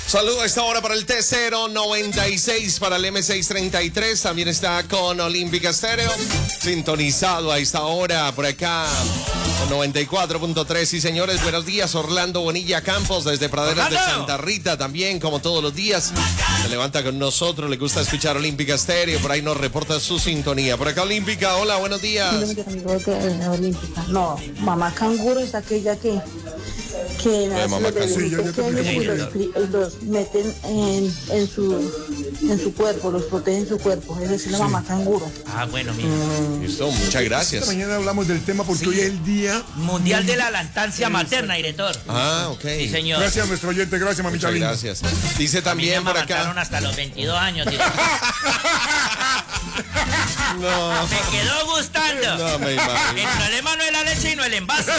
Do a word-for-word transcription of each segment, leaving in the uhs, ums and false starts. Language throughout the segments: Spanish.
Saludo a esta hora para el T cero noventa y seis, para el M seiscientos treinta y tres. También está con Olímpica Estéreo. Sintonizado a esta hora por acá. noventa y cuatro punto tres. Sí, señores, buenos días. Orlando Bonilla Campos desde Praderas de Santa Rita también, como todos los días. Se levanta con nosotros, le gusta escuchar Olímpica Estéreo. Por ahí nos reporta su sintonía. Por acá, Olímpica, hola, buenos días. No, mamá canguro es aquella que que Eh, mamá los canguro. bebés pequeños y los, cri- los meten en, en su en su cuerpo, los protegen en su cuerpo. Es decir, la mamá canguro. Ah, bueno, mira. Listo, muchas gracias. Esta mañana hablamos del tema porque Sí. hoy es el día Mundial de la Lactancia Materna, director. Ah, ok. Sí, señor. Gracias a nuestro oyente, gracias, mamita Muchas linda. gracias. Dice A mí me también por amamantaron acá. hasta los veintidós años, director. No, Me quedó gustando. no me imagino. El problema no es la leche, sino el envase.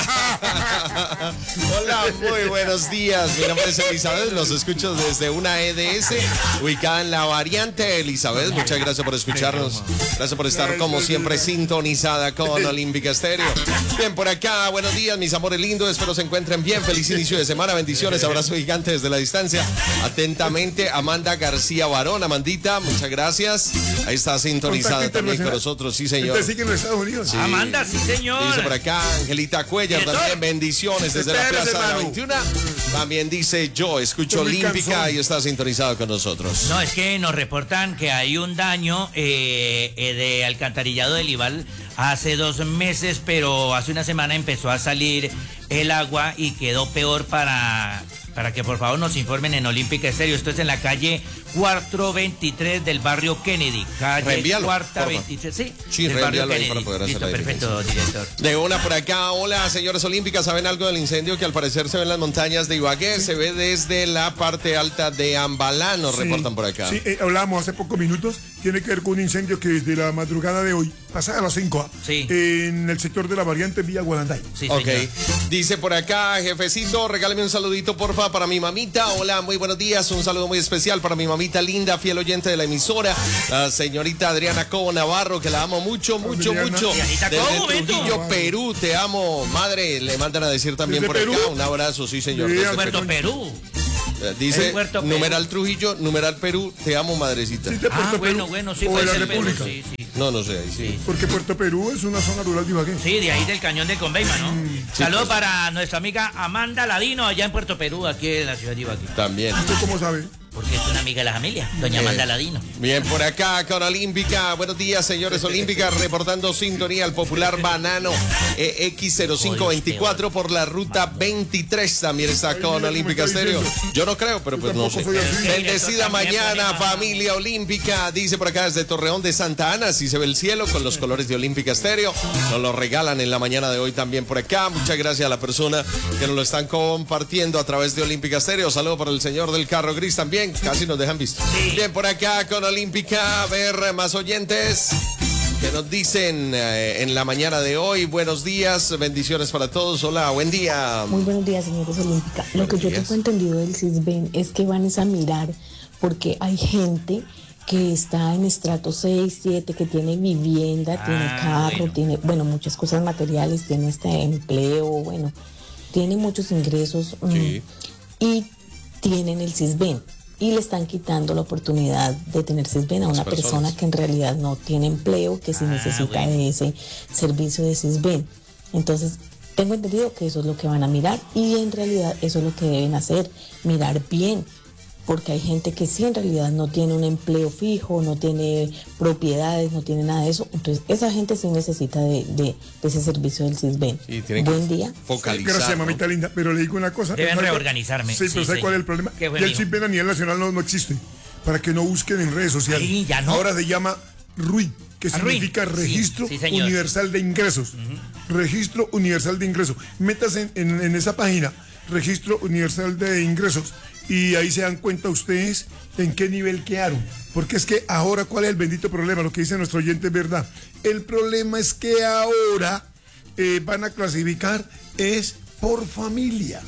Hola, muy buenos días. Mi nombre es Elizabeth. Los escucho desde una E D S ubicada en la variante. Elizabeth, muchas gracias por escucharnos. Gracias por estar, como siempre, sintonizada con Olímpica Estéreo. Bien, por acá, buenos días, mis amores lindos. Espero se encuentren bien. Feliz inicio de semana. Bendiciones. Abrazo gigante desde la distancia. Atentamente, Amanda García Barón. Amandita, muchas gracias. Ahí está sintonizada Contacto también con internacional. nosotros. Sí, señor. Usted sigue en los Estados Unidos. Sí. Amanda, sí, señor. Dice por acá Angelita Cuellar Director. también, bendiciones desde la Espérese, Plaza de la Manu. veintiuno. También dice yo, escucho Estoy muy Olímpica cansón. y está sintonizado con nosotros. No, es que nos reportan que hay un daño eh, eh, de alcantarillado del Ibal hace dos meses, pero hace una semana empezó a salir el agua y quedó peor para, para que por favor nos informen en Olímpica Estéreo. Esto es en la calle cuatro veintitrés del barrio Kennedy. Calle Reenvíalo, cuarta porfa. veintitrés, sí, Sí, del barrio reenvíalo ahí Kennedy. para poder hacer Listo, la perfecto, director. De una por acá, hola señores Olímpicas, ¿saben algo del incendio que al parecer se ve en las montañas de Ibagué? Se ve desde la parte alta de Ambalá, nos Sí, reportan por acá. Sí, eh, hablamos hace pocos minutos. Tiene que ver con un incendio que desde la madrugada de hoy, pasada a las cinco, Sí. en el sector de la variante Villa Gualanday. Sí, Ok, señor. dice por acá, jefecito, regálame un saludito, porfa, para mi mamita. Hola, muy buenos días. Un saludo muy especial para mi mamita linda, fiel oyente de la emisora, la señorita Adriana Cobo Navarro, que la amo mucho, mucho, Adriana. mucho. Adrianita Desde Cobo, Beto. Trujillo, Perú, te amo, madre. Le mandan a decir también ¿Desde por Perú? acá. Un abrazo, sí, señor. Sí, desde Puerto Perú. Eh, Dice, En Puerto Perú. numeral Trujillo, numeral Perú, te amo, madrecita. Sí, de Ah, Puerto bueno, Perú. bueno, sí, o puede de la ser Perú, República. sí, sí. No, no sé, ahí sí. Porque Puerto Perú es una zona rural de Ibagué. Sí, de ahí del cañón de Conveima, ¿no? Saludos pues. para nuestra amiga Amanda Ladino, allá en Puerto Perú, aquí en la ciudad de Ibagué. También. ¿Usted cómo sabe? Porque es una amiga de la familia, doña Amanda Ladino. Bien, por acá con Olímpica. Buenos días, señores Olímpica. Reportando sintonía al popular Banano eh, X cero cinco veinticuatro por la ruta veintitrés. También está con mira Olímpica cómo está Estéreo. diciendo. Yo no creo, pero Yo pues no sé. tampoco soy así. Bendecida También mañana, pone- familia Olímpica. Dice por acá desde Torreón de Santa Ana. Si se ve el cielo con los colores de Olímpica Estéreo. Nos lo regalan en la mañana de hoy también por acá. Muchas gracias a la persona que nos lo están compartiendo a través de Olímpica Estéreo. Saludo para el señor del carro gris también. Casi nos dejan visto. Sí. Bien, por acá con Olímpica, a ver más oyentes que nos dicen eh, en la mañana de hoy. Buenos días, bendiciones para todos. Hola, buen día. Muy buenos días, señores Olímpica. Lo que yo días. tengo entendido del CISBEN es que van es a mirar porque hay gente que está en estrato seis, siete, que tiene vivienda, Ah, tiene carro, bueno. tiene, bueno, muchas cosas materiales, tiene este empleo, bueno, tiene muchos ingresos mm, Sí. y tienen el CISBEN. Y le están quitando la oportunidad de tener CISBEN a Las una personas. persona que en realidad no tiene empleo, que sí Ah, necesita bueno. de ese servicio de CISBEN. Entonces, tengo entendido que eso es lo que van a mirar y en realidad eso es lo que deben hacer, mirar bien, porque hay gente que sí en realidad no tiene un empleo fijo, no tiene propiedades, no tiene nada de eso. Entonces, esa gente sí necesita de, de- de ese servicio del CISBEN. Sí, tienen que Buen día. focalizar. Gracias, ¿no? mamita linda. Pero le digo una cosa. Deben ¿sabe cuál- reorganizarme. Sí, pero Sí, ¿sabe sí. cuál es el problema? Qué buen Ya el hijo. CISBEN a nivel nacional no, no existe. Para que no busquen en redes sociales. Ay, ya no. Ahora se llama R U I, que Ah, R U I. significa Sí, Registro sí, señor. Universal de Ingresos. Registro Universal de Ingresos. Métase en, en- en esa página, Registro Universal de Ingresos, y ahí se dan cuenta ustedes en qué nivel quedaron. Porque es que ahora, ¿cuál es el bendito problema? Lo que dice nuestro oyente es verdad. El problema es que ahora eh, van a clasificar es por familia.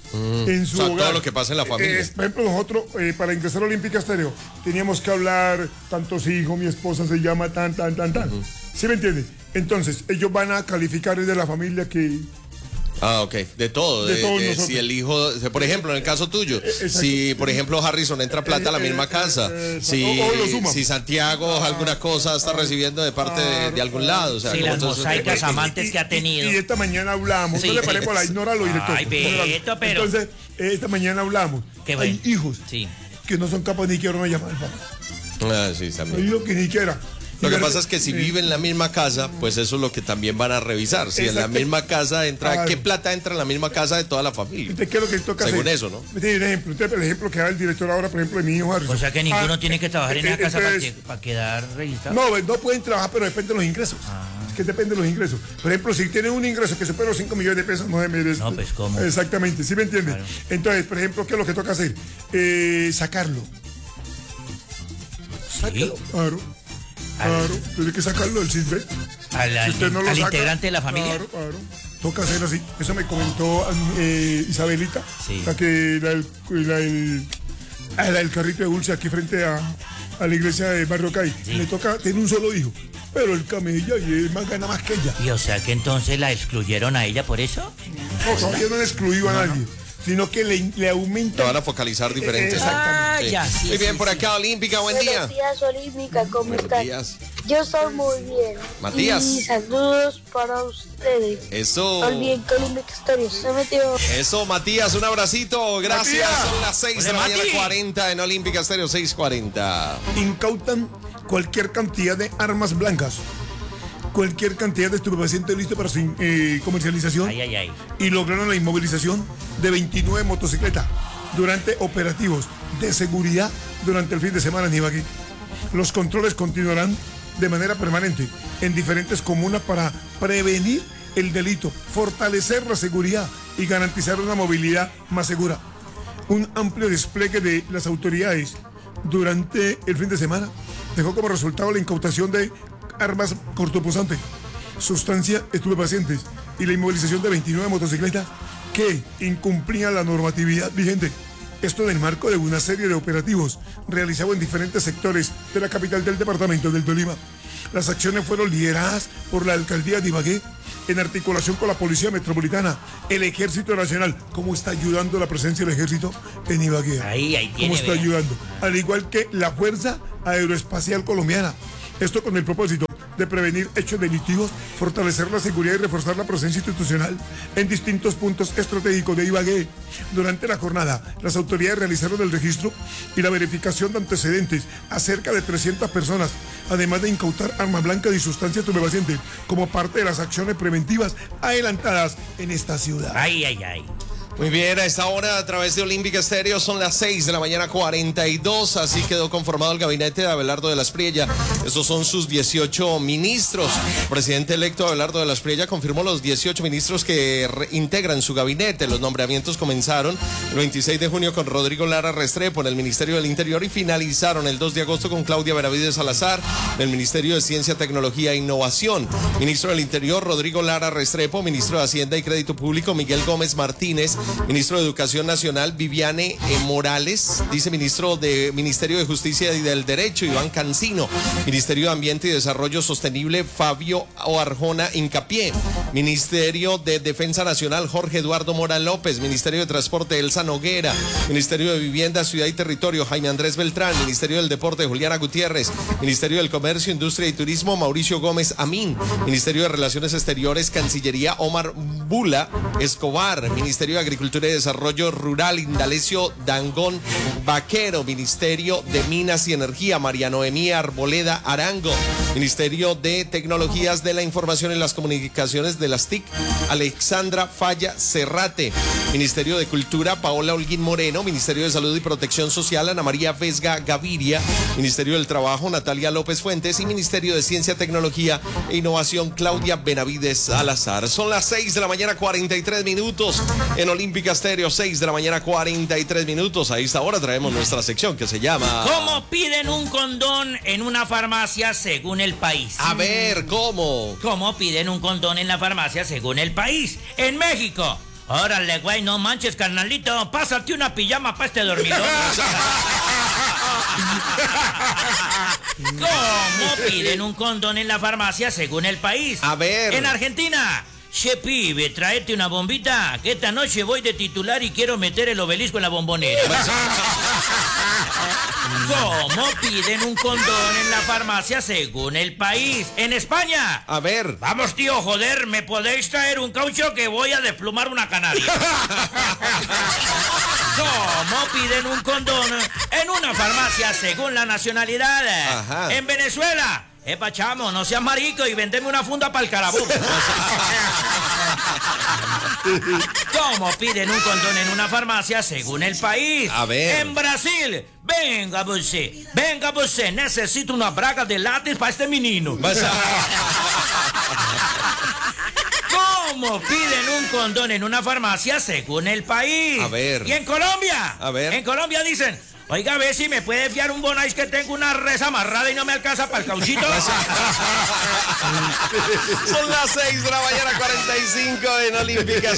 En su O sea, todo hogar. lo que pasa en la familia. Eh, por ejemplo, nosotros, eh, para ingresar a Olímpica Estéreo, teníamos que hablar, tantos hijos, mi esposa se llama tan, tan, tan, tan. ¿Sí me entiende? Entonces, ellos van a calificar desde la familia que Ah, ok. De todo. De De, todos de- nosotros. si el hijo, por ejemplo, en el caso tuyo, exacto. si por ejemplo Harrison entra plata a la Eh, misma eh, casa, eh, eh, si, o- o lo suma. si Santiago alguna cosa está recibiendo de parte de, de algún lado. O sea, Sí, como las entonces- mosaicas amantes Y- que ha y- tenido. Y, esta mañana hablamos, Sí, no le sí. paremos la ignóralo, director. Ay, Beto, pero- Entonces, eh, esta mañana hablamos. Qué Hay bueno. hijos Sí. que no son capaces ni que una llamada al papá. Ah, sí, Hay también. hijos que ni quiera. Lo que pasa es que si viven en la misma casa, pues eso es lo que también van a revisar. Si en la Exacto. misma casa entra, Claro. ¿qué plata entra en la misma casa de toda la familia? Entonces, ¿qué es lo que toca Según hacer? eso, ¿no? Me tiene un ejemplo. Entonces, el ejemplo que da el director ahora, por ejemplo, de mi hijo Harrison. O sea que ninguno Ah, tiene que trabajar en eh, esa casa para, entonces, que- para quedar registrado. No, no pueden trabajar, pero depende de los ingresos. Ah. Es que depende de los ingresos. Por ejemplo, si tienen un ingreso que supera los cinco millones de pesos, no se merece. No, pues, ¿cómo? Exactamente, ¿sí me entiendes? Claro. Entonces, por ejemplo, ¿qué es lo que toca hacer? Eh, sacarlo. Sí. Claro. Claro, tiene que sacarlo del CISBEN. Al, al- Si usted no lo al saca, integrante de la familia. Claro, claro. Toca hacer así. Eso me comentó eh, Isabelita, Sí. la que la, del- la, del- ah, la del carrito de dulce aquí frente a, a la iglesia de Barrio Cay. Sí. Le toca, tiene un solo hijo, pero el camella y es más gana más que ella. Y o sea que entonces la excluyeron a ella por eso. No, todavía no han excluido a nadie, sino que le, le Te aumenta. van a focalizar diferentes. Exactamente. Ah, Sí. ya, sí. Muy bien, sí, por sí. acá, Olímpica, buen día. Buenos días, Olímpica, ¿cómo Buenos están? días. Yo estoy muy bien. Matías. Y saludos para ustedes. Eso. No olviden que Olímpica Estéreo se metió. Eso, Matías, un abracito. Gracias. Matías. Son las seis de la Hola, mañana, Mati. cuarenta en Olímpica Estéreo, seis cuarenta. Incautan cualquier cantidad de armas blancas, cualquier cantidad de estupefacientes listo para su eh, comercialización. Ay, ay, ay. Y lograron la inmovilización de veintinueve motocicletas durante operativos de seguridad durante el fin de semana en Ibagué. Los controles continuarán de manera permanente en diferentes comunas para prevenir el delito, fortalecer la seguridad y garantizar una movilidad más segura. Un amplio despliegue de las autoridades durante el fin de semana dejó como resultado la incautación de armas cortopunzantes, sustancias estupefacientes y la inmovilización de veintinueve motocicletas que incumplían la normatividad vigente. Esto en el marco de una serie de operativos realizados en diferentes sectores de la capital del departamento del Tolima. Las acciones fueron lideradas por la alcaldía de Ibagué en articulación con la Policía Metropolitana, el Ejército Nacional. ¿Cómo está ayudando la presencia del Ejército en Ibagué? Ahí, ahí tiene. ¿Cómo está vea. ayudando? Al igual que la Fuerza Aeroespacial Colombiana. Esto con el propósito de prevenir hechos delictivos, fortalecer la seguridad y reforzar la presencia institucional en distintos puntos estratégicos de Ibagué. Durante la jornada, las autoridades realizaron el registro y la verificación de antecedentes a cerca de trescientas personas, además de incautar armas blancas y sustancias estupefacientes como parte de las acciones preventivas adelantadas en esta ciudad. Ay, ay, ay. Muy bien, a esta hora a través de Olímpica Estéreo son las seis de la mañana, cuarenta y dos. Así quedó conformado el gabinete de Abelardo de la Espriella. Estos son sus dieciocho ministros. El presidente electo Abelardo de la Espriella confirmó los dieciocho ministros que re- integran su gabinete. Los nombramientos comenzaron el veintiséis de junio con Rodrigo Lara Restrepo en el Ministerio del Interior y finalizaron el dos de agosto con Claudia Benavides Salazar en el Ministerio de Ciencia, Tecnología e Innovación. Ministro del Interior Rodrigo Lara Restrepo, ministro de Hacienda y Crédito Público Miguel Gómez Martínez, ministro de Educación Nacional Viviane eh, Morales, viceministro de Ministerio de Justicia y del Derecho Iván Cancino, Ministerio de Ambiente y Desarrollo Sostenible Fabio Arjona Incapié, Ministerio de Defensa Nacional Jorge Eduardo Mora López, Ministerio de Transporte Elsa Noguera, Ministerio de Vivienda, Ciudad y Territorio Jaime Andrés Beltrán, Ministerio del Deporte Juliana Gutiérrez, Ministerio del Comercio, Industria y Turismo Mauricio Gómez Amín, Ministerio de Relaciones Exteriores Cancillería Omar Bula Escobar, Ministerio de Agricultura y Desarrollo Rural Indalecio Dangón Vaquero, Ministerio de Minas y Energía María Noemí Arboleda Arango, Ministerio de Tecnologías de la Información y las Comunicaciones de las T I C Alexandra Falla Cerrate, Ministerio de Cultura Paola Holguín Moreno, Ministerio de Salud y Protección Social Ana María Vesga Gaviria, Ministerio del Trabajo Natalia López Fuentes y Ministerio de Ciencia, Tecnología e Innovación Claudia Benavides Salazar. Son las seis de la mañana, cuarenta y tres minutos en Olímpica Estéreo, seis de la mañana, cuarenta y tres minutos. A esta hora traemos nuestra sección que se llama... ¿Cómo piden un condón en una farmacia según el país? A ver, ¿cómo? ¿Cómo piden un condón en la farmacia según el país? En México. Órale, güey, no manches, carnalito. Pásate una pijama para este dormidor. ¿Cómo piden un condón en la farmacia según el país? A ver. En Argentina. che pibe, traete una bombita, que esta noche voy de titular y quiero meter el obelisco en la bombonera. ¿Cómo piden un condón en la farmacia según el país? En España. A ver. Vamos, tío, joder, ¿me podéis traer un caucho que voy a desplumar una canaria? ¿Cómo piden un condón en una farmacia según la nacionalidad? Ajá. En Venezuela. Epa, chamo, no seas marico y vendeme una funda para el carabú. ¿Cómo piden un condón en una farmacia según el país? A ver. En Brasil. Venga, você. Venga, você. Necesito una braga de látex para este menino. ¿Cómo piden un condón en una farmacia según el país? A ver. ¿Y en Colombia? A ver. En Colombia dicen... Oiga, a ver si me puede fiar un bonais que tengo una res amarrada y no me alcanza para el cauchito. Son las seis de la mañana, cuarenta y cinco en Olímpica.